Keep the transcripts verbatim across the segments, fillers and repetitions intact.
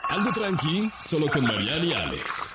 Algo tranqui, solo con Mariana y Alex.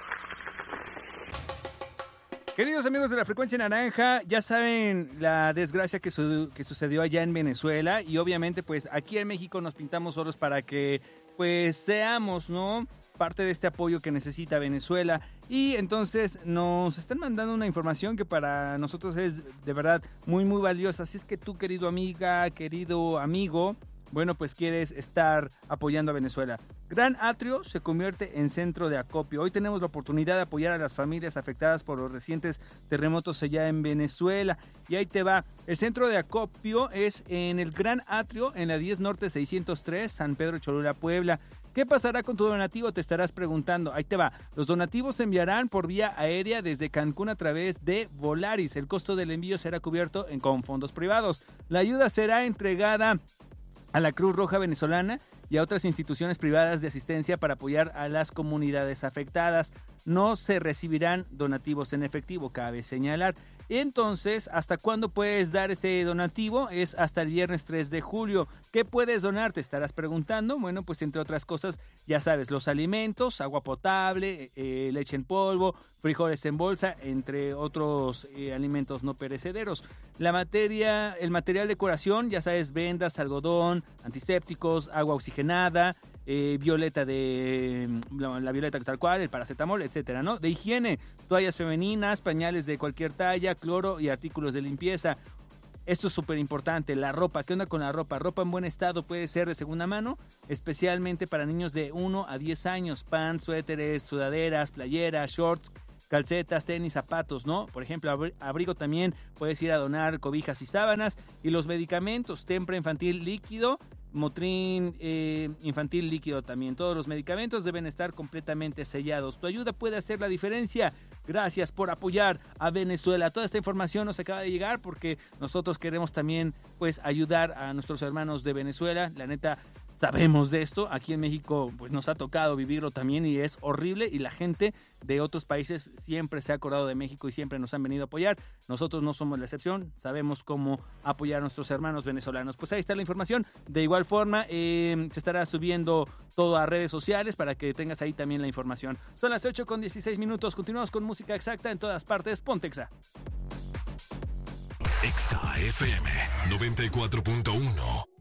Queridos amigos de la Frecuencia Naranja, ya saben la desgracia que, su- que sucedió allá en Venezuela y obviamente pues aquí en México nos pintamos solos para que pues seamos, ¿no?, parte de este apoyo que necesita Venezuela. Y entonces nos están mandando una información que para nosotros es de verdad muy muy valiosa. Así es que tú, querido amiga, querido amigo, bueno, pues quieres estar apoyando a Venezuela. Gran Atrio se convierte en centro de acopio. Hoy tenemos la oportunidad de apoyar a las familias afectadas por los recientes terremotos allá en Venezuela. Y ahí te va. El centro de acopio es en el Gran Atrio, en la diez Norte seiscientos tres, San Pedro Cholula, Puebla. ¿Qué pasará con tu donativo? Te estarás preguntando. Ahí te va. Los donativos se enviarán por vía aérea desde Cancún a través de Volaris. El costo del envío será cubierto en, con fondos privados. La ayuda será entregada a la Cruz Roja Venezolana y a otras instituciones privadas de asistencia para apoyar a las comunidades afectadas. No se recibirán donativos en efectivo, cabe señalar. Entonces, ¿hasta cuándo puedes dar este donativo? Es hasta el viernes tres de julio. ¿Qué puedes donar? Te estarás preguntando. Bueno, pues entre otras cosas, ya sabes, los alimentos, agua potable, eh, leche en polvo, frijoles en bolsa, entre otros eh, alimentos no perecederos. La materia, el material de curación, ya sabes, vendas, algodón, antisépticos, agua oxigenada, eh, violeta de la, la violeta tal cual, el paracetamol, etcétera, ¿no? De higiene, toallas femeninas, pañales de cualquier talla, cloro y artículos de limpieza. Esto es súper importante, la ropa. ¿Qué onda con la ropa? Ropa en buen estado, puede ser de segunda mano, especialmente para niños de uno a diez años. Pants, suéteres, sudaderas, playeras, shorts, calcetas, tenis, zapatos, ¿no? Por ejemplo, abri- abrigo también, puedes ir a donar cobijas y sábanas. Y los medicamentos, Tempra infantil líquido, Motrin eh, infantil líquido también. Todos los medicamentos deben estar completamente sellados. Tu ayuda puede hacer la diferencia. Gracias por apoyar a Venezuela. Toda esta información nos acaba de llegar porque nosotros queremos también pues ayudar a nuestros hermanos de Venezuela. La neta, sabemos de esto. Aquí en México pues nos ha tocado vivirlo también y es horrible, y la gente de otros países siempre se ha acordado de México y siempre nos han venido a apoyar. Nosotros no somos la excepción, sabemos cómo apoyar a nuestros hermanos venezolanos. Pues ahí está la información. De igual forma eh, se estará subiendo todo a redes sociales para que tengas ahí también la información. Son las ocho con dieciséis minutos, continuamos con música exacta en todas partes. Ponte Exa. Exa F M noventa y cuatro punto uno.